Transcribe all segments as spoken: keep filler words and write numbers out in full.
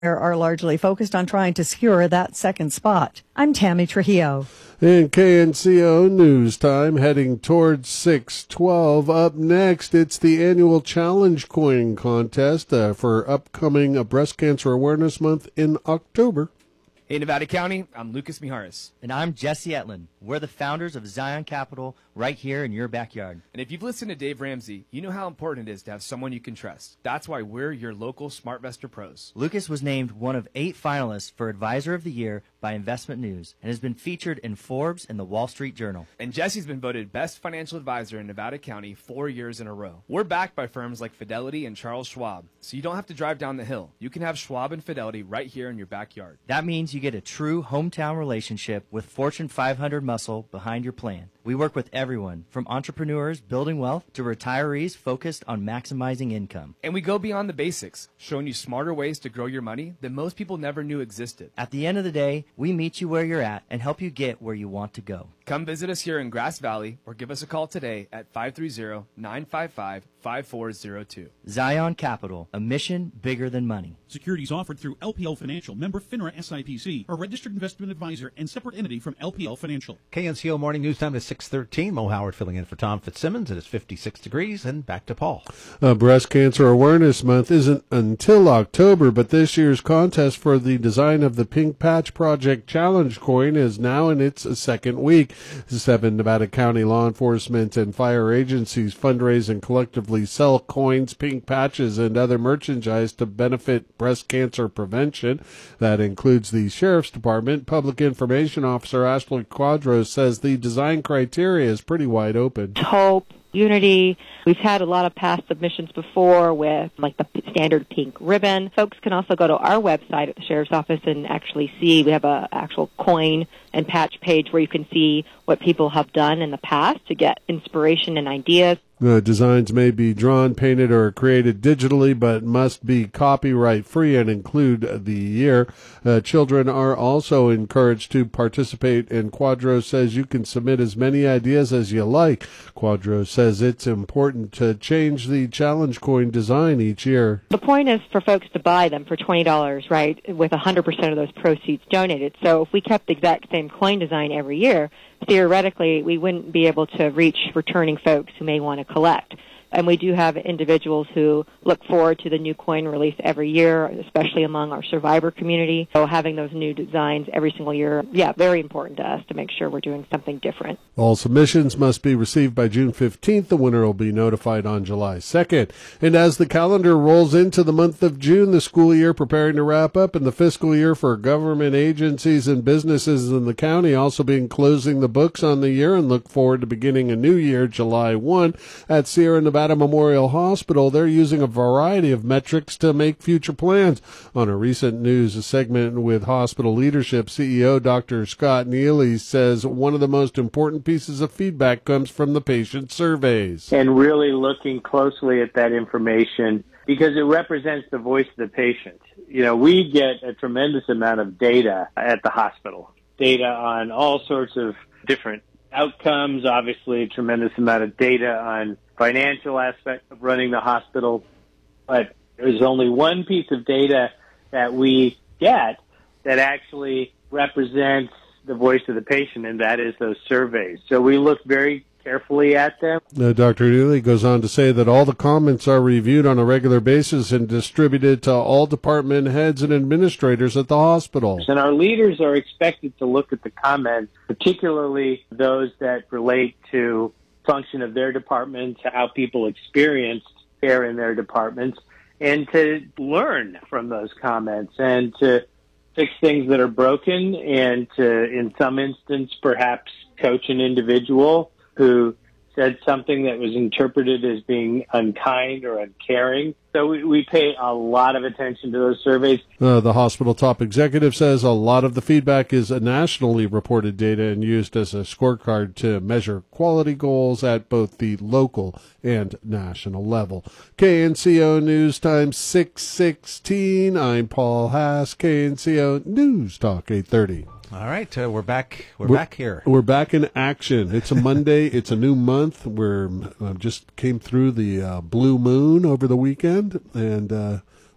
are largely focused on trying to secure that second spot. I'm Tammy Trujillo. In K N C O News Time, heading towards six twelve. Up next, it's the annual Challenge Coin Contest uh, for upcoming uh, Breast Cancer Awareness Month in October. Hey, Nevada County, I'm Lucas Mijares. And I'm Jesse Etlin. We're the founders of Zion Capital right here in your backyard. And if you've listened to Dave Ramsey, you know how important it is to have someone you can trust. That's why we're your local SmartVestor pros. Lucas was named one of eight finalists for Advisor of the Year by Investment News and has been featured in Forbes and the Wall Street Journal. And Jesse's been voted Best Financial Advisor in Nevada County four years in a row. We're backed by firms like Fidelity and Charles Schwab, so you don't have to drive down the hill. You can have Schwab and Fidelity right here in your backyard. That means you get a true hometown relationship with Fortune five hundred muscle behind your plan. We work with everyone, from entrepreneurs building wealth to retirees focused on maximizing income. And we go beyond the basics, showing you smarter ways to grow your money that most people never knew existed. At the end of the day, we meet you where you're at and help you get where you want to go. Come visit us here in Grass Valley or give us a call today at five three zero, nine five five, five four zero two. Zion Capital, a mission bigger than money. Securities offered through L P L Financial, member FINRA S I P C, a registered investment advisor and separate entity from L P L Financial. K N C O Morning News Time is six thirteen. Mo Howard filling in for Tom Fitzsimmons. It is fifty-six degrees, and back to Paul. Uh, Breast Cancer Awareness Month isn't until October, but this year's contest for the design of the Pink Patch Project Challenge coin is now in its second week. Seven Nevada County law enforcement and fire agencies fundraise and collectively sell coins, pink patches, and other merchandise to benefit breast cancer prevention. That includes the Sheriff's Department. Public Information Officer Ashley Quadros says the design criteria is pretty wide open. Hope, unity. We've had a lot of past submissions before with like the standard pink ribbon. Folks can also go to our website at the Sheriff's Office and actually see, we have a actual coin and patch page where you can see what people have done in the past to get inspiration and ideas. The designs may be drawn, painted, or created digitally, but must be copyright-free and include the year. Uh, children are also encouraged to participate, and Quadros says you can submit as many ideas as you like. Quadros says it's important to change the challenge coin design each year. The point is for folks to buy them for twenty dollars, right, with one hundred percent of those proceeds donated. So if we kept the exact same coin design every year, theoretically, we wouldn't be able to reach returning folks who may want to collect. And we do have individuals who look forward to the new coin release every year, especially among our survivor community. So having those new designs every single year, yeah, very important to us to make sure we're doing something different. All submissions must be received by June fifteenth. The winner will be notified on July second. And as the calendar rolls into the month of June, the school year preparing to wrap up, and the fiscal year for government agencies and businesses in the county also being closing the books on the year and look forward to beginning a new year July first. At Sierra Nevada Memorial Hospital, they're using a variety of metrics to make future plans. On a recent news segment with hospital leadership, C E O Doctor Scott Neely says one of the most important pieces of feedback comes from the patient surveys. And really looking closely at that information because it represents the voice of the patient. You know, we get a tremendous amount of data at the hospital, data on all sorts of different outcomes, obviously a tremendous amount of data on financial aspect of running the hospital, but there's only one piece of data that we get that actually represents the voice of the patient, and that is those surveys. So we look very carefully at them. Uh, Doctor Neely goes on to say that all the comments are reviewed on a regular basis and distributed to all department heads and administrators at the hospital. And our leaders are expected to look at the comments, particularly those that relate to function of their departments, how people experienced care in their departments, and to learn from those comments and to fix things that are broken and to, in some instance, perhaps coach an individual who said something that was interpreted as being unkind or uncaring. So we, we pay a lot of attention to those surveys. Uh, the hospital top executive says a lot of the feedback is nationally reported data and used as a scorecard to measure quality goals at both the local and national level. K N C O News Time six sixteen. I'm Paul Haas, K N C O News Talk eight thirty. All right, uh, we're back. We're, we're back here. We're back in action. It's a Monday. It's a new month. We're uh, just came through the uh, blue moon over the weekend, and uh,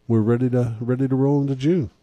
we're ready to ready to roll into June.